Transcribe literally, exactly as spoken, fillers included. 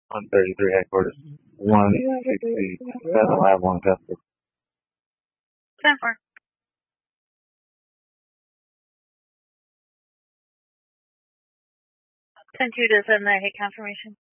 one thirty-three headquarters. one sixty, seven lab one Tesla. ten four. ten two to send the hit confirmation.